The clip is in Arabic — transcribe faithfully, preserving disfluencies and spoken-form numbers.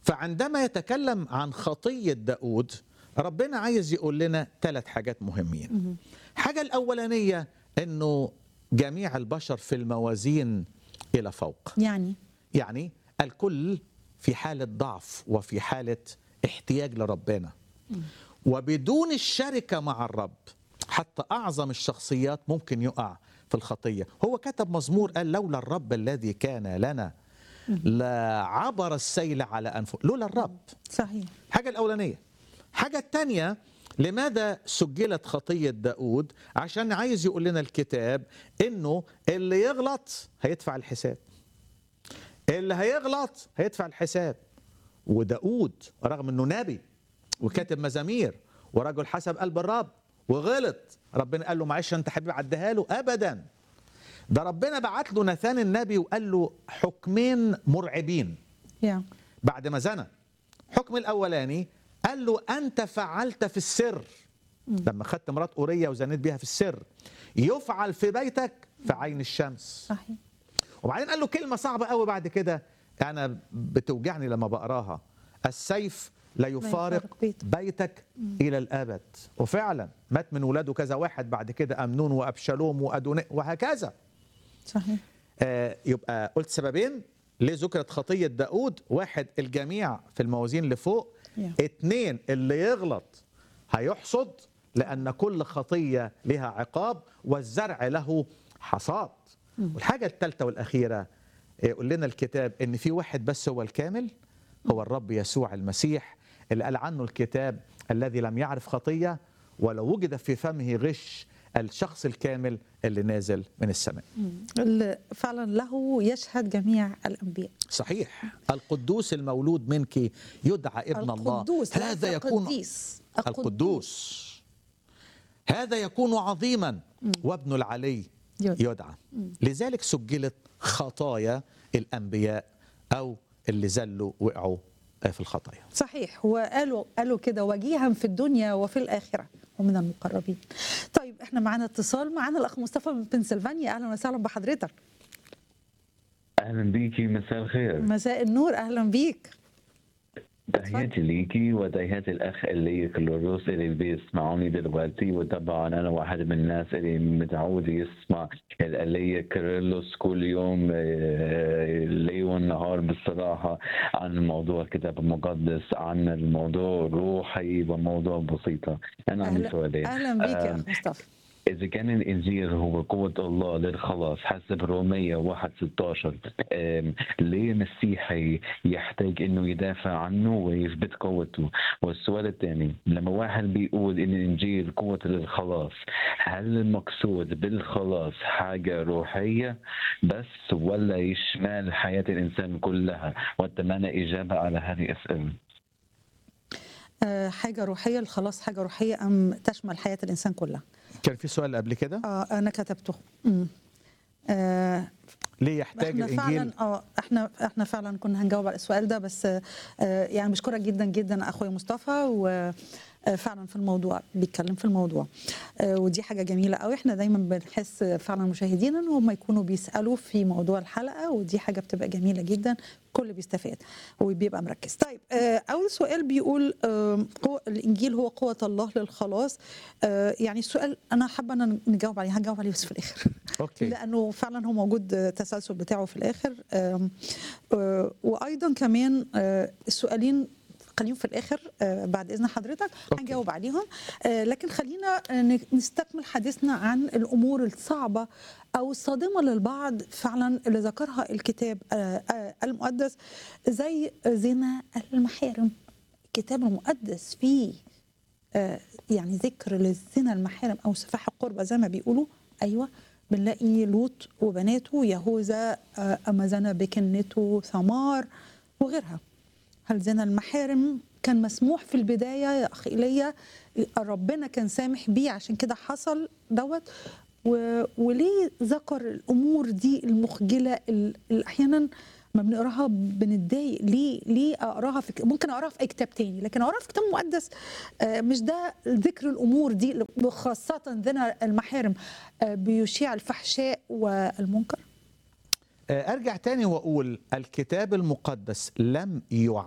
فعندما يتكلم عن خطية داود ربنا عايز يقول لنا ثلاث حاجات مهمين. حاجة الأولانية أنه جميع البشر في الموازين إلى فوق، يعني يعني الكل في حالة ضعف وفي حالة احتياج لربنا، وبدون الشركة مع الرب حتى أعظم الشخصيات ممكن يقع في الخطية. هو كتب مزمور قال لولا الرب الذي كان لنا لعبر السيل على أنفه، لولا الرب. صحيح. حاجة الأولانية. حاجة الثانية، لماذا سجلت خطية داود؟ عشان عايز يقول لنا الكتاب إنه اللي يغلط هيدفع الحساب، اللي هيغلط هيدفع الحساب. وداود رغم إنه نبي وكاتب مزامير ورجل حسب قلب الرب وغلط، ربنا قال له معلش انت حبيبي عدها له؟ ابدا، ده ربنا بعت له ناثان النبي وقال له حكمين مرعبين yeah. بعد ما زنى. حكم الاولاني قال له انت فعلت في السر، لما خدت مرات اوريا وزنيت بيها في السر، يفعل في بيتك في عين الشمس. صحيح. وبعدين قال له كلمه صعبه قوي بعد كده، انا بتوجعني لما بقراها، السيف لا يفارق بيتك, بيتك إلى الأبد. وفعلا مات من ولاده كذا واحد بعد كده، أمنون وأبشالوم وأدوني وهكذا. صحيح. آه يبقى قلت سببين ليه ذكرت خطية داود: واحد الجميع في الموازين لفوق، yeah. اتنين اللي يغلط هيحصد، لأن كل خطية لها عقاب والزرع له حصاد. mm. والحاجة الثالثة والأخيرة يقول لنا الكتاب إن في واحد بس هو الكامل، هو الرب يسوع المسيح، اللي قال عنه الكتاب الذي لم يعرف خطية ولو وجد في فمه غش، الشخص الكامل اللي نازل من السماء، اللي فعلا له يشهد جميع الأنبياء. صحيح. القدوس المولود منك يدعى ابن القدوس الله، هذا يكون القديس. القدوس هذا يكون عظيما، وابن العلي يدعى. لذلك سجلت خطايا الأنبياء أو اللي زلوا وقعوا في الخطايا. صحيح. وقالوا قالوا كده وجيها في الدنيا وفي الآخرة ومن المقربين. طيب احنا معانا اتصال، معانا الأخ مصطفى من بنسلفانيا. أهلا وسهلا بحضرتك. أهلا بيكي، مساء الخير. مساء النور، أهلا بيك. تحياتي ليكي وتحياتي الأخ اللي كلوروس اللي بيسمعوني دلوقتي. وطبعا أنا واحد من الناس اللي متعود يسمع اللي كيرلس كل يوم ليل ونهار بصراحة عن الموضوع الكتاب المقدس، عن الموضوع الروحي وموضوع بسيطة. أنا عندي سؤالين. أهلا بيك يا أخ مصطفى. إذا كان الإنجيل هو قوة الله للخلاص حسب رومية واحد ستة عشر، ليه المسيحي يحتاج إنه يدافع عنه ويثبت قوته؟ والسؤال الثاني، لما واحد بيقول إن الإنجيل قوة للخلاص، هل المقصود بالخلاص حاجة روحية بس ولا يشمل حياة الإنسان كلها؟ وأتمنى إجابة على هذه الأسئلة. أه حاجة روحية، الخلاص حاجة روحية أم تشمل حياة الإنسان كلها؟ كان في سؤال قبل كده؟ اه انا كتبته. آه ليه يحتاج احنا الانجيل؟ فعلا اه احنا احنا فعلا كنا هنجاوب على السؤال ده، بس آه يعني بشكرك جدا جدا اخويا مصطفى، وفعلا في الموضوع بيتكلم في الموضوع، آه ودي حاجه جميله قوي. احنا دايما بنحس فعلا مشاهدينا ان هم يكونوا بيسالوا في موضوع الحلقه، ودي حاجه بتبقى جميله جدا، كل بيستفاد وبيبقى مركز. طيب آه اول سؤال بيقول آه الانجيل هو قوه الله للخلاص. آه يعني السؤال انا حابه ان نجاوب عليه، هنجاوب عليه بس في الاخر. أوكي. لانه فعلا هو موجود التسلسل بتاعه في الاخر. آه آه وايضا كمان آه السؤالين خليهم في الاخر آه بعد اذن حضرتك هنجاوب عليهم. آه لكن خلينا نستكمل حديثنا عن الامور الصعبه او الصادمه للبعض فعلا اللي ذكرها الكتاب آه آه المقدس، زي زنا المحارم. الكتاب المقدس فيه آه يعني ذكر للزنا المحارم او سفاح القربة زي ما بيقولوا. ايوه، بنلاقي لوط وبناته، يهوذا آه اما زنا بكنته، ثمار وغيرها. هل زنا المحارم كان مسموح في البداية يا أخي إيليا؟ ربنا كان سامح بيه عشان كده حصل دوت. وليه ذكر الأمور دي المخجلة اللي أحيانا ما بنقراها بنتضايق؟ ليه ليه أقراها في ممكن أقراها في كتاب تاني، لكن أقراها في كتاب مقدس مش ده ذكر الأمور دي، خاصة زنا المحارم بيشيع الفحشاء والمنكر. أرجع تاني وأقول الكتاب المقدس لم يع